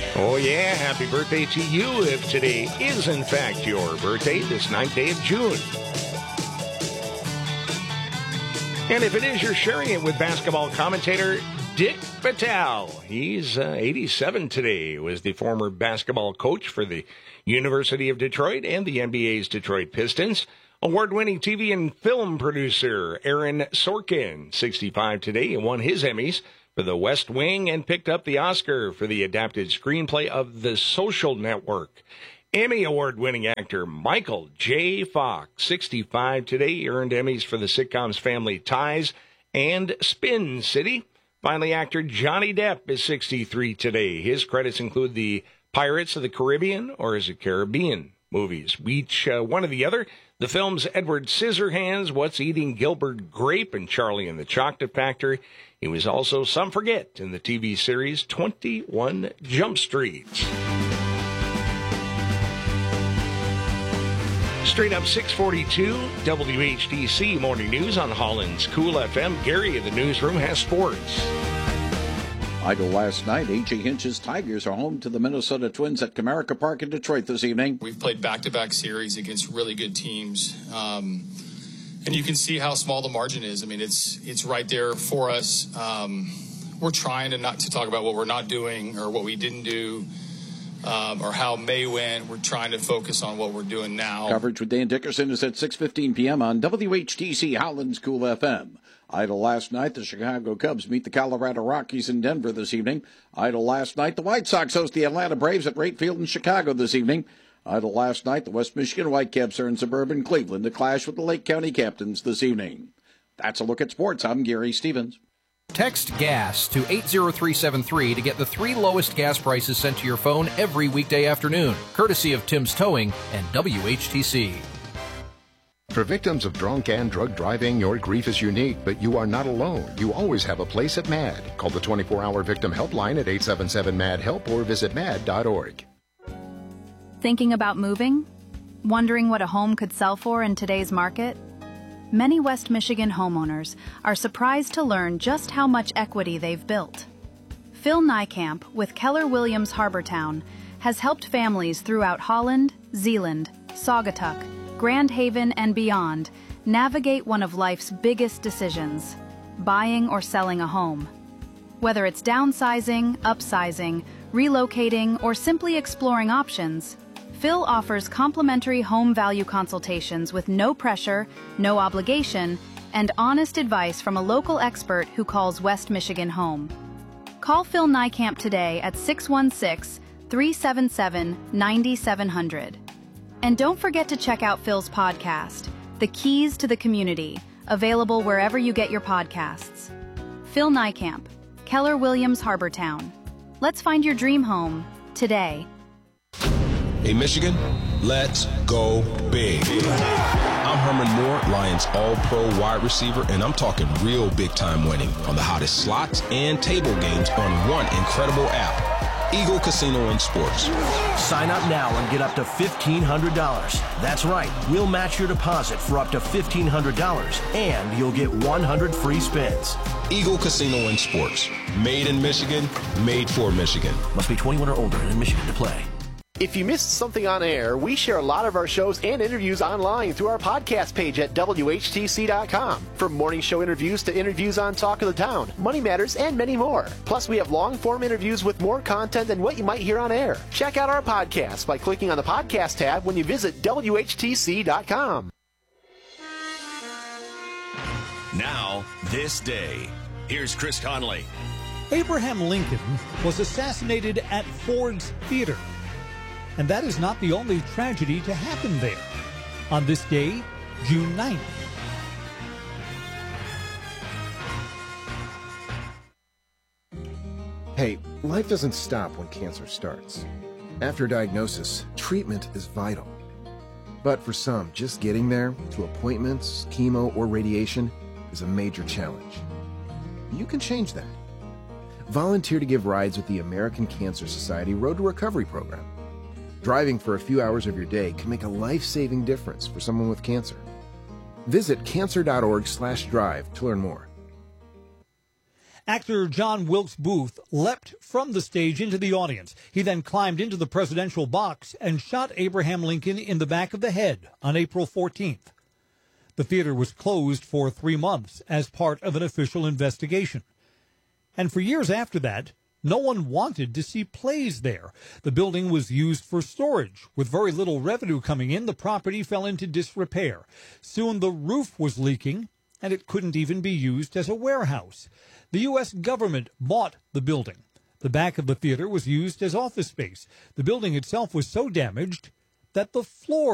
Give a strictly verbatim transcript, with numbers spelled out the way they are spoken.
Oh, yeah. Happy birthday to you if today is, in fact, your birthday, this ninth day of June. And if it is, you're sharing it with basketball commentator Dick Vitale. He's uh, eighty-seven today, was the former basketball coach for the University of Detroit and the N B A's Detroit Pistons. Award-winning T V and film producer Aaron Sorkin, sixty-five today, and won his Emmys for The West Wing and picked up the Oscar for the adapted screenplay of The Social Network. Emmy award-winning actor Michael J. Fox, sixty-five today, earned Emmys for the sitcoms Family Ties and Spin City. Finally, actor Johnny Depp is sixty-three today. His credits include the Pirates of the Caribbean, or is it Caribbean, movies, each uh, one or the other. The films Edward Scissorhands, What's Eating Gilbert Grape, and Charlie and the Chocolate Factory. He was also Some Forget in the T V series twenty-one Jump Street. Straight up six forty-two, W H D C Morning News on Holland's Cool F M. Gary in the newsroom has sports. Idle last night, A J Hinch's Tigers are home to the Minnesota Twins at Comerica Park in Detroit this evening. We've played back-to-back series against really good teams, um, and you can see how small the margin is. I mean, it's it's right there for us. Um, we're trying to not to talk about what we're not doing or what we didn't do um, or how May went. We're trying to focus on what we're doing now. Coverage with Dan Dickerson is at six fifteen p.m. on W H D C Holland's Cool F M. Idle last night, the Chicago Cubs meet the Colorado Rockies in Denver this evening. Idle last night, the White Sox host the Atlanta Braves at Wright Field in Chicago this evening. Idle last night, the West Michigan Whitecaps are in suburban Cleveland to clash with the Lake County Captains this evening. That's a look at sports. I'm Gary Stevens. Text GAS to eight zero three seven three to get the three lowest gas prices sent to your phone every weekday afternoon, courtesy of Tim's Towing and W H T C. For victims of drunk and drug driving, your grief is unique, but you are not alone. You always have a place at MAD. Call the twenty-four hour victim helpline at eight seven seven M A D HELP or visit mad dot org. Thinking about moving? Wondering what a home could sell for in today's market? Many West Michigan homeowners are surprised to learn just how much equity they've built. Phil Niekamp with Keller Williams Harbortown has helped families throughout Holland, Zeeland, Saugatuck, Grand Haven, and beyond navigate one of life's biggest decisions, buying or selling a home. Whether it's downsizing, upsizing, relocating, or simply exploring options, Phil offers complimentary home value consultations with no pressure, no obligation, and honest advice from a local expert who calls West Michigan home. Call Phil Niekamp today at six one six, three seven seven, nine seven zero zero. And don't forget to check out Phil's podcast, The Keys to the Community, available wherever you get your podcasts. Phil Niekamp, Keller Williams Harbortown. Let's find your dream home today. Hey, Michigan, let's go big. I'm Herman Moore, Lions All-Pro wide receiver, and I'm talking real big-time winning on the hottest slots and table games on one incredible app. Eagle Casino and Sports. Sign up now and get up to fifteen hundred dollars. That's right. We'll match your deposit for up to fifteen hundred dollars, and you'll get one hundred free spins. Eagle Casino and Sports. Made in Michigan, made for Michigan. Must be twenty-one or older and in Michigan to play. If you missed something on air, we share a lot of our shows and interviews online through our podcast page at W H T C dot com. From morning show interviews to interviews on Talk of the Town, Money Matters, and many more. Plus, we have long-form interviews with more content than what you might hear on air. Check out our podcast by clicking on the podcast tab when you visit W H T C dot com. Now, this day. Here's Chris Conley. Abraham Lincoln was assassinated at Ford's Theater. And that is not the only tragedy to happen there. On this day, June ninth. Hey, life doesn't stop when cancer starts. After diagnosis, treatment is vital. But for some, just getting there, to appointments, chemo, or radiation, is a major challenge. You can change that. Volunteer to give rides with the American Cancer Society Road to Recovery program. Driving for a few hours of your day can make a life-saving difference for someone with cancer. Visit cancer dot org slash drive to learn more. Actor John Wilkes Booth leapt from the stage into the audience. He then climbed into the presidential box and shot Abraham Lincoln in the back of the head on April fourteenth. The theater was closed for three months as part of an official investigation. And for years after that, no one wanted to see plays there. The building was used for storage. With very little revenue coming in, the property fell into disrepair. Soon the roof was leaking, and it couldn't even be used as a warehouse. The U S government bought the building. The back of the theater was used as office space. The building itself was so damaged that the floor